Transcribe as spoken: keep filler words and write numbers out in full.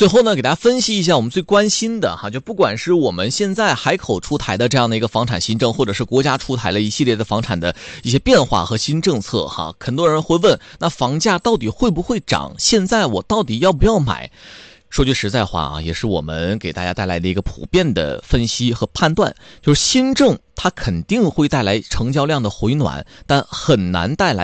最后呢，给大家分析一下我们最关心的哈，就不管是我们现在海口出台的这样的一个房产新政，或者是国家出台了一系列的房产的一些变化和新政策哈，很多人会问，那房价到底会不会涨？现在我到底要不要买？说句实在话啊，也是我们给大家带来的一个普遍的分析和判断，就是新政它肯定会带来成交量的回暖，但很难带来